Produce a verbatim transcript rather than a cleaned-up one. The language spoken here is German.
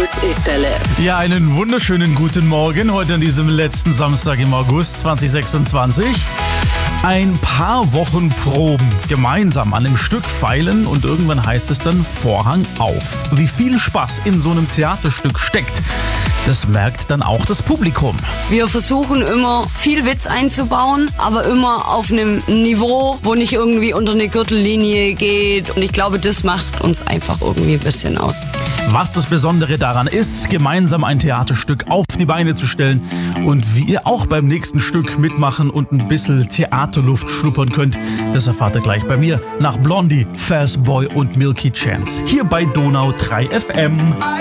Markus Österle. Ja, einen wunderschönen guten Morgen heute an diesem letzten Samstag im August zweitausendsechsundzwanzig. Ein paar Wochen proben, gemeinsam an einem Stück feilen und irgendwann heißt es dann Vorhang auf. Wie viel Spaß in so einem Theaterstück steckt, das merkt dann auch das Publikum. Wir versuchen immer viel Witz einzubauen, aber immer auf einem Niveau, wo nicht irgendwie unter eine Gürtellinie geht. Und ich glaube, das macht uns einfach irgendwie ein bisschen aus. Was das Besondere daran ist, gemeinsam ein Theaterstück auf die Beine zu stellen und wie ihr auch beim nächsten Stück mitmachen und ein bisschen Theaterluft schnuppern könnt, das erfahrt ihr gleich bei mir nach Blondie, Fast Boy und Milky Chance. Hier bei Donau drei F M.